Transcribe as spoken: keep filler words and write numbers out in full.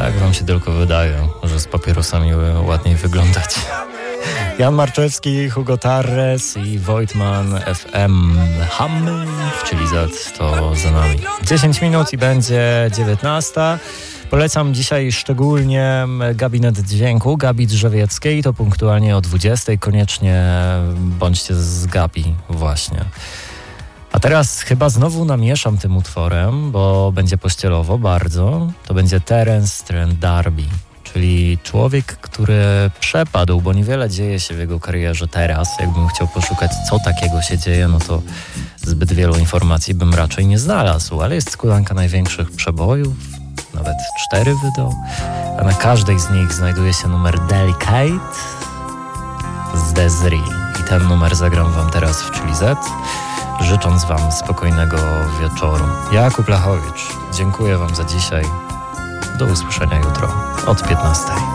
Tak wam się tylko wydaje, że z papierosami ładniej wyglądać. Jan Marczewski, Hugo Tarres i Wojtman F M. Hammy, czyli Z to za nami. dziesięć minut i będzie dziewiętnasta. Polecam dzisiaj szczególnie gabinet dźwięku Gabi Drzewieckiej. To punktualnie o dwudziestej. Koniecznie bądźcie z Gabi właśnie. A teraz chyba znowu namieszam tym utworem, bo będzie pościelowo bardzo. To będzie Terence Trent D'Arby, czyli człowiek, który przepadł, bo niewiele dzieje się w jego karierze teraz. Jakbym chciał poszukać, co takiego się dzieje, no to zbyt wielu informacji bym raczej nie znalazł, ale jest składanka największych przebojów, nawet cztery wydał, a na każdej z nich znajduje się numer Delicate z Desiree. I ten numer zagram wam teraz w Chili Z, życząc wam spokojnego wieczoru. Jakub Lachowicz, dziękuję wam za dzisiaj. Do usłyszenia jutro od piętnastej.